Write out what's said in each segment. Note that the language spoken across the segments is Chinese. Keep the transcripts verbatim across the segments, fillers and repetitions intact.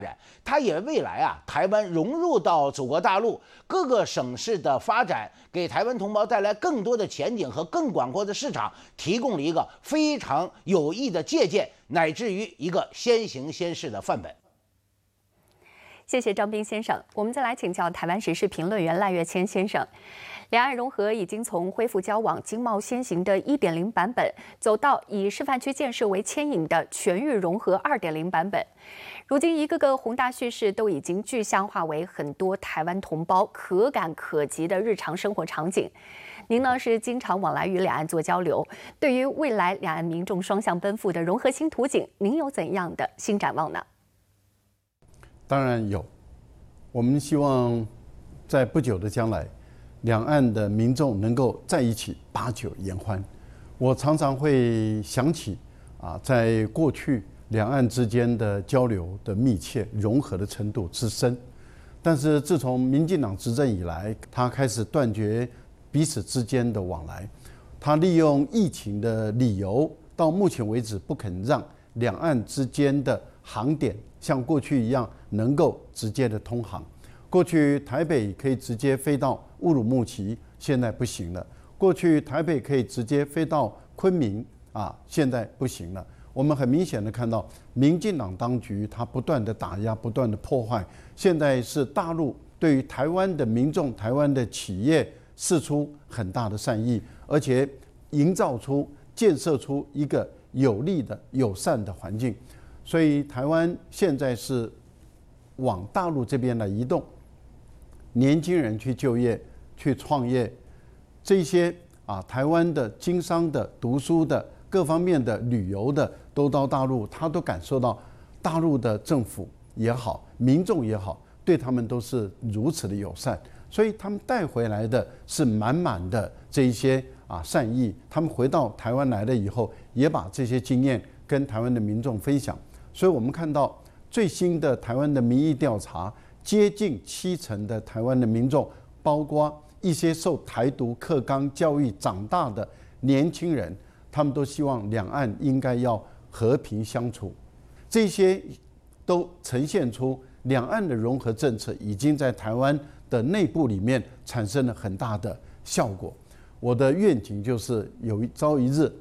它也未来啊，台湾融入到祖国大陆各个省市的发展，给台湾同胞带来更多的前景和更广阔的市场，提供了一个非常有益的借鉴，乃至于一个先行先试的范本。 谢谢张斌先生。我们再来请教台湾时事评论员赖岳谦先生。两岸融合已经从恢复交往、经贸先行的 一点零 版本，走到以示范区建设为牵引的全域融合 二点零 版本。如今，一个个宏大叙事都已经具象化为很多台湾同胞可感可及的日常生活场景。您呢是经常往来与两岸做交流，对于未来两岸民众双向奔赴的融合新图景，您有怎样的新展望呢？ 当然有，我们希望在不久的将来，两岸的民众能够在一起把酒言欢。我常常会想起啊，在过去两岸之间的交流的密切、融合的程度之深，但是自从民进党执政以来，他开始断绝彼此之间的往来，他利用疫情的理由，到目前为止不肯让两岸之间的航点像过去一样能够直接的通航。过去台北可以直接飞到乌鲁木齐，现在不行了。过去台北可以直接飞到昆明啊，现在不行了。我们很明显的看到，民进党当局他不断的打压，不断的破坏。现在是大陆对于台湾的民众、台湾的企业释出很大的善意，而且营造出、建设出一个有利的、友善的环境。所以台湾现在是往大陆这边来移动，年轻人去就业、去创业，这些啊，台湾的经商的、读书的、各方面的、旅游的，都到大陆，他都感受到大陆的政府也好，民众也好，对他们都是如此的友善，所以他们带回来的是满满的这一些啊善意。他们回到台湾来了以后，也把这些经验跟台湾的民众分享。所以我们看到最新的台湾的民意调查，接近七成的台湾的民众，包括一些受台独课纲教育长大的年轻人，他们都希望两岸应该要和平相处。这些都呈现出两岸的融合政策已经在台湾的内部里面产生了很大的效果。我的愿景就是有一朝一日，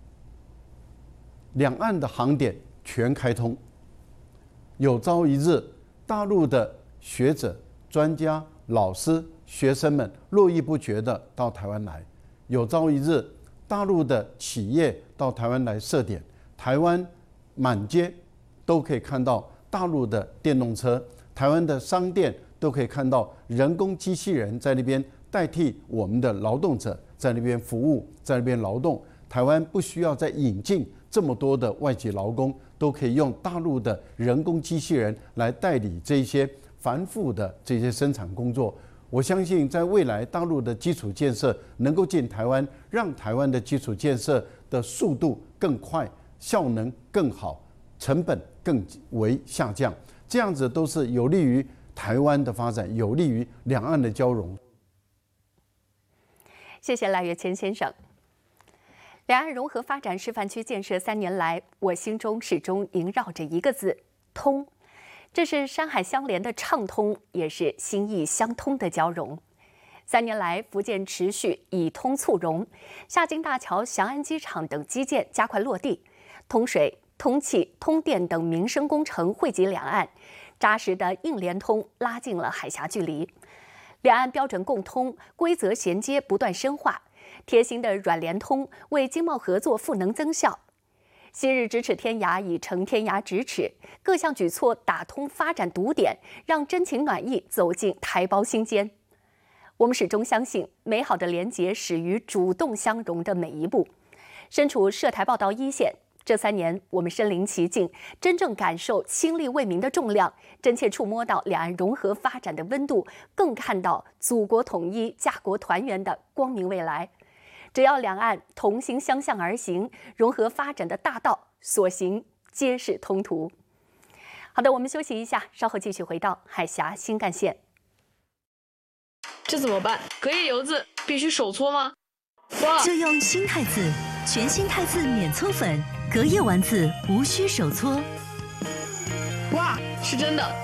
两岸的航点全开通，有朝一日，大陆的学者、专家、老师、学生们络绎不绝地到台湾来；有朝一日，大陆的企业到台湾来设点，台湾满街都可以看到大陆的电动车，台湾的商店都可以看到人工机器人在那边代替我们的劳动者在那边服务，在那边劳动。台湾不需要再引进这么多的外籍劳工，都可以用大陆的人工机器人来代理这些繁复的这些生产工作。我相信在未来大陆的基础建设能够进台湾，让台湾的基础建设的速度更快，效能更好，成本更为下降，这样子都是有利于台湾的发展，有利于两岸的交融。 谢谢赖岳谦先生。两岸融合发展示范区建设三年来，我心中始终萦绕着一个字：通。这是山海相连的畅通，也是心意相通的交融。三年来，福建持续以通促融，下金大桥、翔安机场等基建加快落地，通水、通气、通电等民生工程惠及两岸，扎实的硬联通拉近了海峡距离。两岸标准共通、规则衔接不断深化，贴心的软联通为经贸合作赋能增效。昔日咫尺天涯已成天涯咫尺，各项举措打通发展堵点，让真情暖意走进台胞心间。我们始终相信，美好的连结始于主动相融的每一步。身处涉台报道一线，这三年我们身临其境，真正感受亲力为民的重量，真切触摸到两岸融合发展的温度，更看到祖国统一、家国团圆的光明未来。只要两岸同心相向而行，融合发展的大道所行皆是通途。好的，我们休息一下，稍后继续回到海峡新干线。 这怎么办？隔夜油渍必须手搓吗？哇！ 就用新泰字，全新泰字免搓粉，隔夜丸子无需手搓。 哇，是真的，